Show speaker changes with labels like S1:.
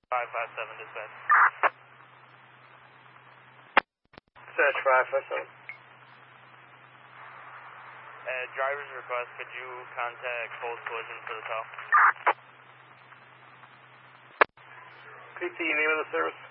S1: 557 dispatch.
S2: Search 557.
S1: Driver's request, could you contact Cold Collision for the tow?
S2: PT, name of the service?